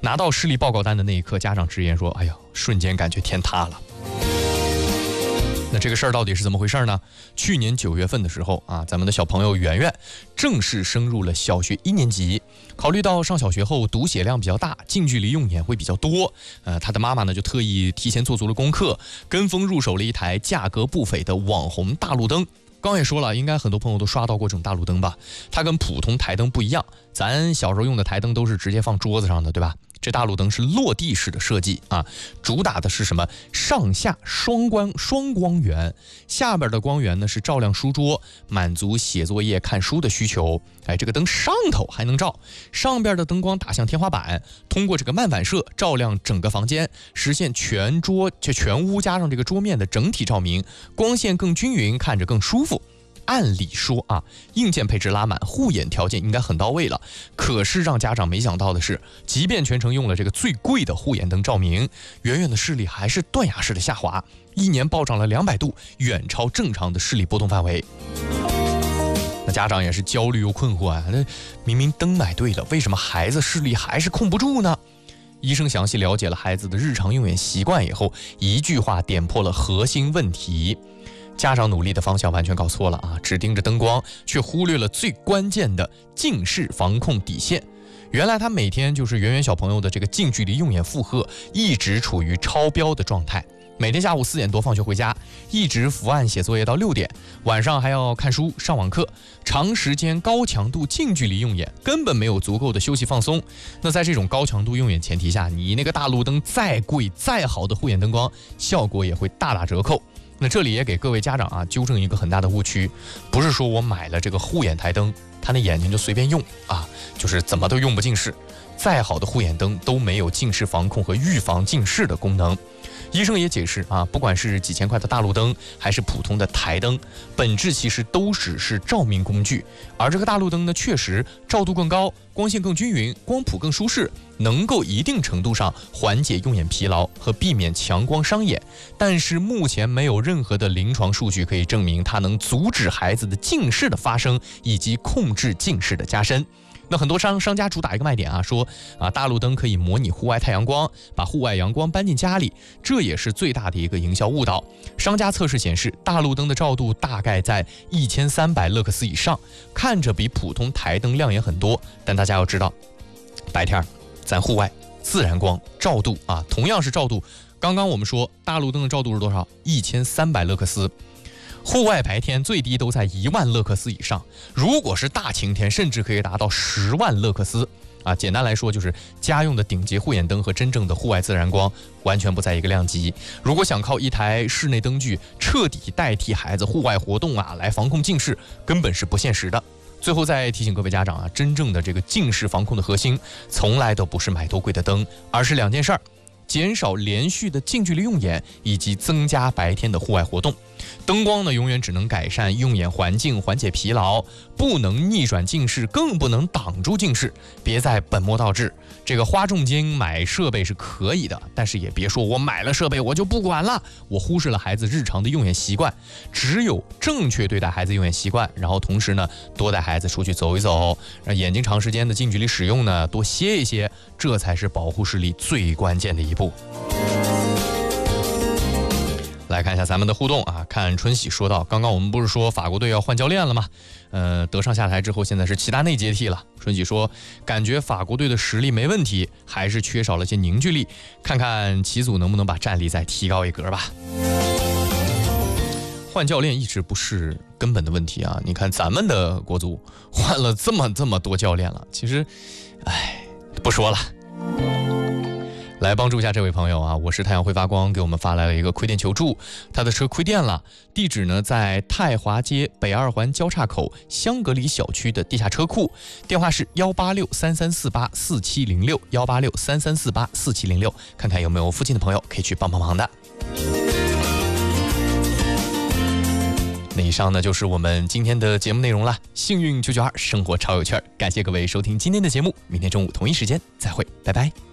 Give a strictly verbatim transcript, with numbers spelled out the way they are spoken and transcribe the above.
拿到视力报告单的那一刻，家长直言说：“哎呀，瞬间感觉天塌了。”那这个事儿到底是怎么回事呢？去年九月份的时候啊，咱们的小朋友圆圆正式升入了小学一年级。考虑到上小学后读写量比较大，近距离用眼会比较多，呃，他的妈妈呢就特意提前做足了功课，跟风入手了一台价格不菲的网红大路灯。刚也说了，应该很多朋友都刷到过这种大路灯吧？它跟普通台灯不一样，咱小时候用的台灯都是直接放桌子上的，对吧？这大路灯是落地式的设计啊，主打的是什么？上下双光双光源，下边的光源呢是照亮书桌，满足写作业看书的需求。哎，这个灯上头还能照，上边的灯光打向天花板，通过这个漫反射照亮整个房间，实现全桌就全屋加上这个桌面的整体照明，光线更均匀，看着更舒服。按理说啊，硬件配置拉满，护眼条件应该很到位了。可是让家长没想到的是，即便全程用了这个最贵的护眼灯照明，圆圆的视力还是断崖式的下滑，一年暴涨了两百度，远超正常的视力波动范围。那家长也是焦虑又困惑啊，那明明灯买对了，为什么孩子视力还是控不住呢？医生详细了解了孩子的日常用眼习惯以后，一句话点破了核心问题。家长努力的方向完全搞错了啊！只盯着灯光，却忽略了最关键的近视防控底线。原来他每天就是圆圆小朋友的这个近距离用眼负荷一直处于超标的状态。每天下午四点多放学回家，一直伏案写作业到六点，晚上还要看书上网课，长时间高强度近距离用眼，根本没有足够的休息放松。那在这种高强度用眼前提下，你那个大路灯再贵再好的护眼灯光，效果也会大打折扣。那这里也给各位家长啊纠正一个很大的误区，不是说我买了这个护眼台灯，他那眼睛就随便用啊，就是怎么都用不近视。再好的护眼灯都没有近视防控和预防近视的功能。医生也解释啊，不管是几千块的大路灯还是普通的台灯，本质其实都只是照明工具。而这个大路灯呢，确实照度更高，光线更均匀，光谱更舒适，能够一定程度上缓解用眼疲劳和避免强光伤眼。但是目前没有任何的临床数据可以证明它能阻止孩子的近视的发生以及控制近视的加深。那很多商商家主打一个卖点啊，说啊大路灯可以模拟户外太阳光，把户外阳光搬进家里，这也是最大的一个营销误导。商家测试显示，大路灯的照度大概在一千三百勒克斯以上，看着比普通台灯亮眼很多。但大家要知道，白天咱户外自然光照度啊，同样是照度，刚刚我们说大路灯的照度是多少？一千三百勒克斯。户外白天最低都在一万勒克斯以上，如果是大晴天，甚至可以达到十万勒克斯啊！简单来说，就是家用的顶级护眼灯和真正的户外自然光完全不在一个量级。如果想靠一台室内灯具彻底代替孩子户外活动啊，来防控近视，根本是不现实的。最后再提醒各位家长啊，真正的这个近视防控的核心，从来都不是买多贵的灯，而是两件事儿：减少连续的近距离用眼，以及增加白天的户外活动。灯光呢，永远只能改善用眼环境，缓解疲劳，不能逆转近视，更不能挡住近视。别再本末倒置，这个花重金买设备是可以的，但是也别说我买了设备我就不管了，我忽视了孩子日常的用眼习惯。只有正确对待孩子用眼习惯，然后同时呢，多带孩子出去走一走，让眼睛长时间的近距离使用呢，多歇一歇，这才是保护视力最关键的一步。来看一下咱们的互动啊，看春喜说到，刚刚我们不是说法国队要换教练了吗？呃，德尚下台之后，现在是齐达内接替了。春喜说，感觉法国队的实力没问题，还是缺少了些凝聚力，看看齐祖能不能把战力再提高一格吧。换教练一直不是根本的问题啊，你看咱们的国足换了这么这么多教练了，其实，哎，不说了。来帮助一下这位朋友啊，我是太阳会发光给我们发来了一个亏电求助，他的车亏电了，地址呢在太华街北二环交叉口香格里小区的地下车库，电话是幺八六三三四八四七零六幺八六三三四八四七零六，看看有没有附近的朋友可以去帮帮忙的。那以上呢就是我们今天的节目内容了，幸运九九二生活超有趣儿，感谢各位收听今天的节目，明天中午同一时间再会，拜拜。